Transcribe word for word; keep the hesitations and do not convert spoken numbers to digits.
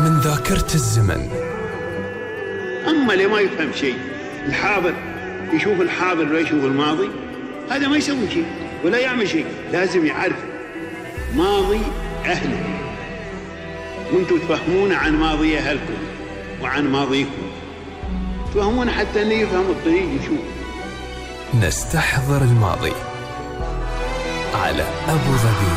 من ذاكرة الزمن. أما اللي ما يفهم شيء، الحاضر يشوف الحاضر ولا يشوف الماضي، هذا ما يسوي شيء ولا يعمل شيء. لازم يعرف ماضي أهله، وانتم تفهمون عن ماضي أهلكم وعن ماضيكم، تفهمون حتى أن يفهم الطريق يشوف. نستحضر الماضي على أبو ظبي.